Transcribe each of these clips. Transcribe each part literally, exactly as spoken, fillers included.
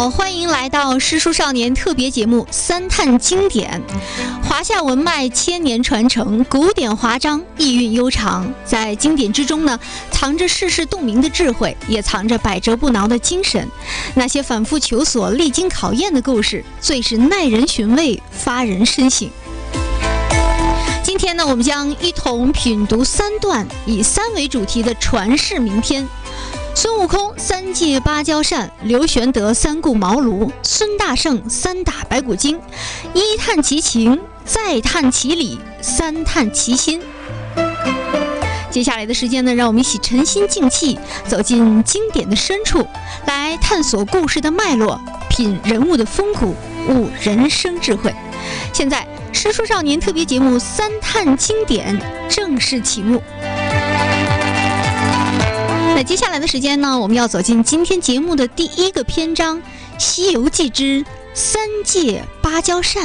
好，欢迎来到诗书少年特别节目《三探经典》。华夏文脉千年传承，古典华章，意蕴悠长。在经典之中呢，藏着世事洞明的智慧，也藏着百折不挠的精神。那些反复求索、历经考验的故事，最是耐人寻味，发人深省。今天呢，我们将一同品读三段以三为主题的传世名篇。孙悟空三借芭蕉扇，刘玄德三顾茅庐，孙大圣三打白骨精，一探其情，再探其理，三探其心。接下来的时间呢，让我们一起沉心静气，走进经典的深处，来探索故事的脉络，品人物的风骨，悟人生智慧。现在诗书少年特别节目《三探经典》正式启幕。那接下来的时间呢，我们要走进今天节目的第一个篇章《西游记之三借芭蕉扇》。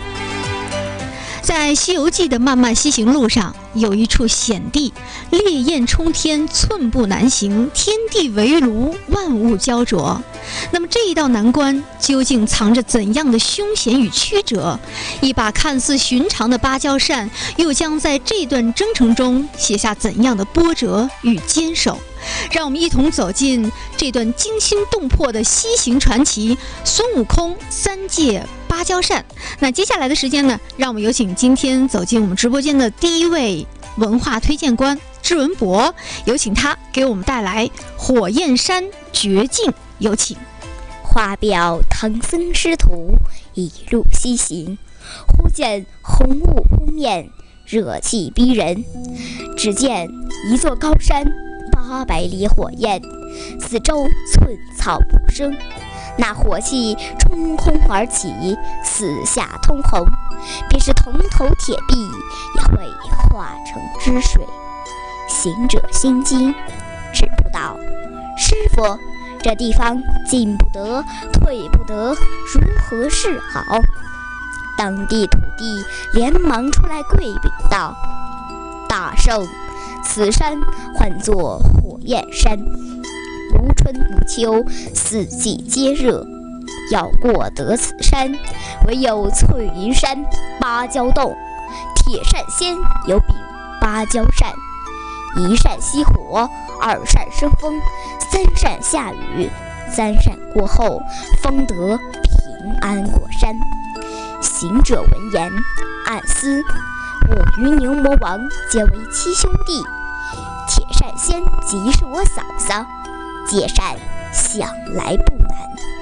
在《西游记》的漫漫西行路上，有一处险地，烈焰冲天，寸步难行，天地为炉，万物焦灼。那么这一道难关究竟藏着怎样的凶险与曲折？一把看似寻常的芭蕉扇，又将在这段征程中写下怎样的波折与坚守？让我们一同走进这段惊心动魄的西行传奇——孙悟空三借芭蕉扇。那接下来的时间呢，让我们有请今天走进我们直播间的第一位文化推荐官志文博，有请他给我们带来火焰山绝境。有请。 话表唐僧师徒一路西行，忽见红雾扑面，热气逼人。只见一座高山，八百里火焰，四周寸草不生。那火气冲空而起，四下通红，便是铜头铁壁，也会化成汁水。行者心惊，止不道：师傅，这地方进不得，退不得，如何是好？当地土地连忙出来跪禀道：大圣，此山唤作火焰山，无春无秋，四季皆热。要过得此山，唯有翠云山芭蕉洞。铁扇仙有柄芭蕉扇，一扇熄火，二扇生风，三扇下雨，三扇过后，方得平安过山。行者闻言暗思：我与牛魔王结为七兄弟，铁扇仙即是我嫂嫂，借扇想来不难。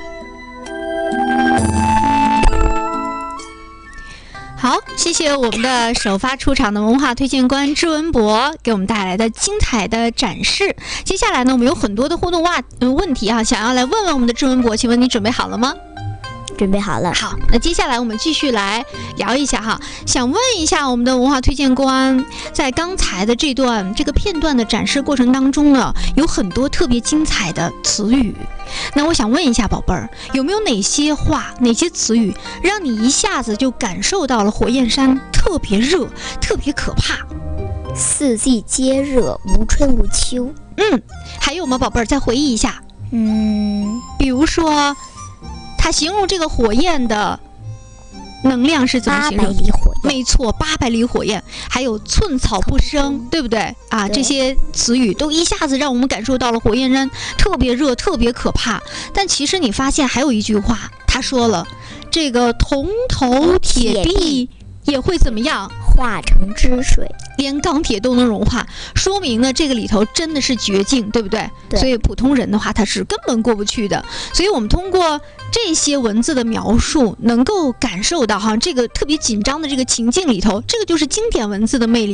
好，谢谢我们的首发出场的文化推荐官志文博给我们带来的精彩的展示。接下来呢，我们有很多的互动话、呃、问题啊，想要来问问我们的志文博，请问你准备好了吗？ 准备好了。 好，那接下来我们继续来聊一下哈。想问一下我们的文化推荐官，在刚才的这段这个片段的展示过程当中呢，有很多特别精彩的词语。那我想问一下宝贝儿，有没有哪些话、哪些词语让你一下子就感受到了火焰山特别热、特别可怕？ 四季皆热，无春无秋。 嗯，还有吗，宝贝儿？再回忆一下。 嗯， 比如说。它形容这个火焰的能量是怎么形容？ 八百里火焰。 没错，八百里火焰，还有寸草不生，对不对啊？ 对， 这些词语都一下子让我们感受到了火焰山特别热、特别可怕。但其实你发现还有一句话，他说了，这个铜头铁壁也会怎么样？ 化成汁水， 连钢铁都能融化，说明呢这个里头真的是绝境，对不对？ 对， 所以普通人的话他是根本过不去的。所以我们通过这些文字的描述，能够感受到哈这个特别紧张的这个情境里头，这个就是经典文字的魅力。